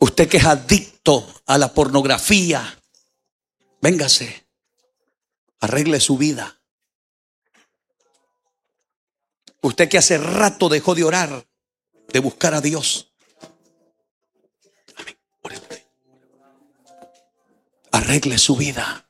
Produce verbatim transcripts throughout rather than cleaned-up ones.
Usted que es adicto a la pornografía, véngase, arregle su vida. Usted que hace rato dejó de orar, de buscar a Dios, arregle su vida,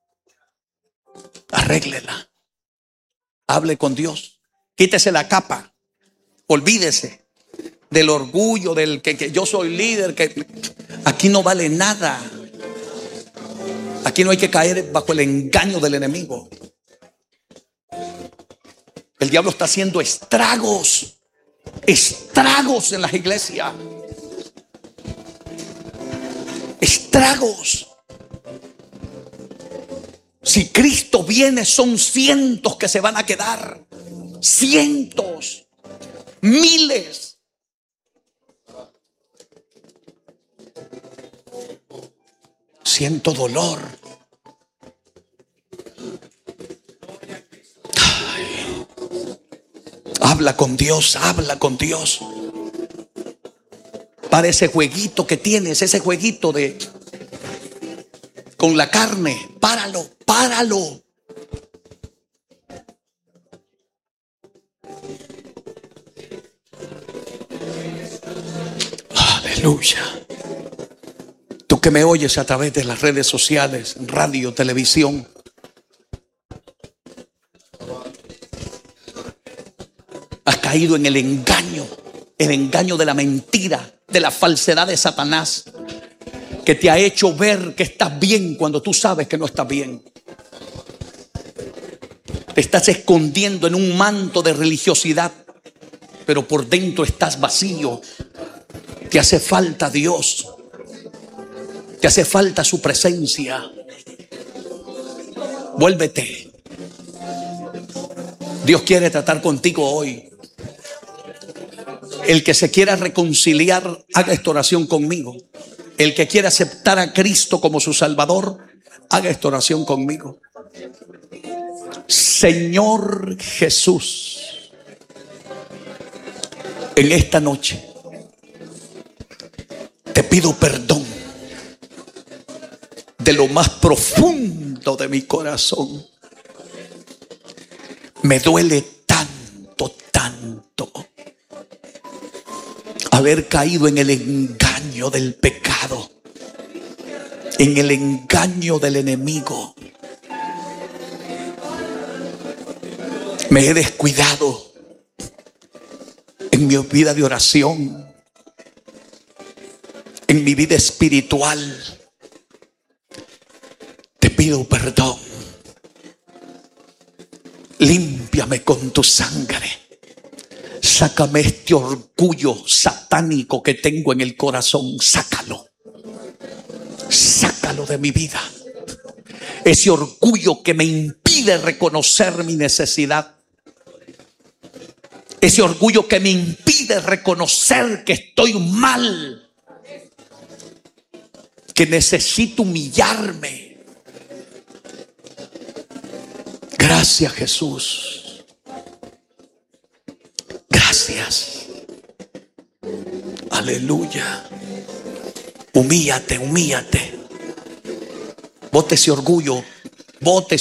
arréglela, hable con Dios, quítese la capa, olvídese del orgullo, del que, que yo soy líder, que aquí no vale nada. Aquí no hay que caer bajo el engaño del enemigo. El diablo está haciendo estragos, estragos en las iglesias. Estragos. Si Cristo viene, son cientos que se van a quedar. Cientos, miles. Siento dolor. Ay. Habla con Dios, habla con Dios. Para ese jueguito que tienes, ese jueguito de con la carne, páralo, páralo. Aleluya. Tú que me oyes a través de las redes sociales, radio, televisión, has caído en el engaño, el engaño de la mentira, de la falsedad de Satanás, que te ha hecho ver que estás bien cuando tú sabes que no estás bien. Te estás escondiendo en un manto de religiosidad, pero por dentro estás vacío. Te hace falta Dios. Te hace falta su presencia. Vuélvete. Dios quiere tratar contigo hoy. El que se quiera reconciliar, haga esta oración conmigo. El que quiera aceptar a Cristo como su Salvador, haga esta oración conmigo. Señor Jesús, en esta noche te pido perdón de lo más profundo de mi corazón. Me duele tanto, tanto haber caído en el engaño del pecado, en el engaño del enemigo. Me he descuidado en mi vida de oración, en mi vida espiritual. Te pido perdón. Límpiame con tu sangre. Sácame este orgullo satánico que tengo en el corazón. Sácalo. Sácalo de mi vida. Ese orgullo que me impide reconocer mi necesidad. Ese orgullo que me impide reconocer que estoy mal. Que necesito humillarme. Gracias, Jesús. Gracias. Aleluya. Humíllate, humíllate. Bote ese orgullo. Bote